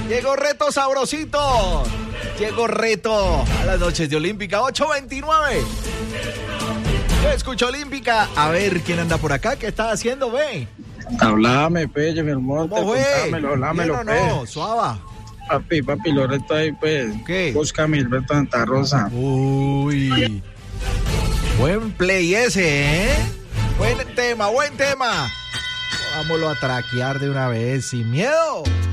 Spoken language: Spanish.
Llegó reto sabrosito. Llegó reto a las noches de Olímpica 8:29. Escucho Olímpica. A ver quién anda por acá. ¿Qué está haciendo, ve? Háblame, pues, mi hermano. ¿Cómo fue? Háblamelo, ¿Bien o no? Suava. Papi, lo reto ahí, pues. ¿Qué? Búscame el reto Santa Rosa. Uy. Buen play ese, ¿eh? Buen tema. Vámonos a traquear de una vez, sin miedo.